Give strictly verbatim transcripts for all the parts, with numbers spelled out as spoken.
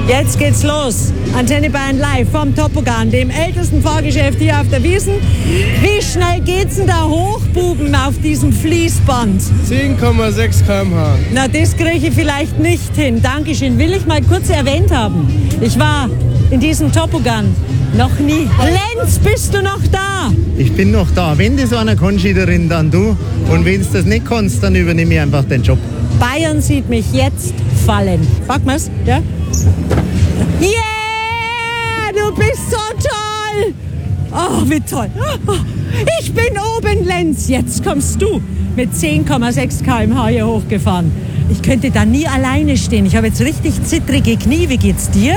Jetzt geht's los. Antenne Bayern live vom Toboggan, dem ältesten Fahrgeschäft hier auf der Wiesn. Wie schnell geht's denn da hoch, Buben, auf diesem Fließband? zehn Komma sechs Kilometer pro Stunde. Na, das kriege ich vielleicht nicht hin. Dankeschön. Will ich mal kurz erwähnt haben. Ich war in diesem Toboggan noch nie. Lenz, bist du noch da? Ich bin noch da. Wenn das einer kann, Schiederin, dann du. Und wenn du das nicht kannst, dann übernehme ich einfach den Job. Bayern sieht mich jetzt fallen. Packen wir's? Ja? Yeah! Du bist so toll! Oh, wie toll! Oh, ich bin oben, Lenz. Jetzt kommst du mit zehn Komma sechs Kilometer pro Stunde hier hochgefahren. Ich könnte da nie alleine stehen. Ich habe jetzt richtig zittrige Knie. Wie geht's dir?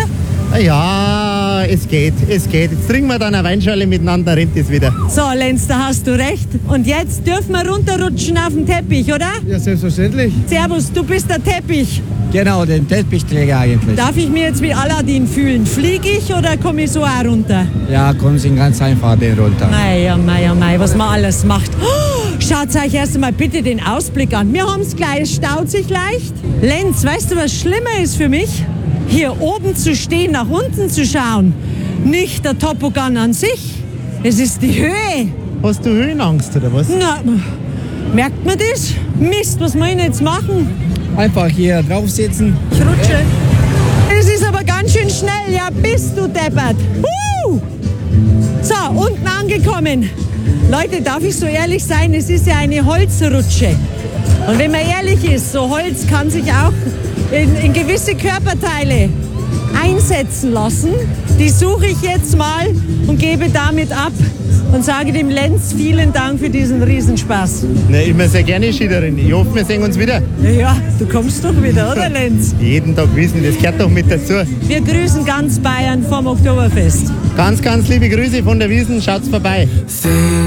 Ja, es geht, es geht. Jetzt trinken wir dann eine Weinschale miteinander, rennt es wieder. So, Lenz, da hast du recht. Und jetzt dürfen wir runterrutschen auf den Teppich, oder? Ja, selbstverständlich. Servus, du bist der Teppich. Genau, den Teppichträger eigentlich. Darf ich mir jetzt wie Aladdin fühlen? Fliege ich oder komme ich so auch runter? Ja, kommen Sie ganz einfach den runter. Mei, oh mei, oh mei, was man alles macht. Oh, schaut euch erst einmal bitte den Ausblick an. Wir haben es gleich, es staut sich leicht. Lenz, weißt du, was schlimmer ist für mich? Hier oben zu stehen, nach unten zu schauen. Nicht der Toboggan an sich, es ist die Höhe. Hast du Höhenangst oder was? Na, merkt man das? Mist, was muss ich jetzt machen? Einfach hier drauf sitzen. Ich rutsche. Es ist aber ganz schön schnell, ja, bist du deppert. Uh! So, unten angekommen. Leute, darf ich so ehrlich sein, es ist ja eine Holzrutsche. Und wenn man ehrlich ist, so Holz kann sich auch in, in gewisse Körperteile einsetzen lassen. Die suche ich jetzt mal und gebe damit ab und sage dem Lenz vielen Dank für diesen Riesenspaß. Na, immer sehr gerne, Schiederin. Ich hoffe, wir sehen uns wieder. Ja, ja, du kommst doch wieder, oder Lenz? Jeden Tag wissen, das gehört doch mit dazu. Wir grüßen ganz Bayern vom Oktoberfest. Ganz, ganz liebe Grüße von der Wiesn. Schaut's vorbei.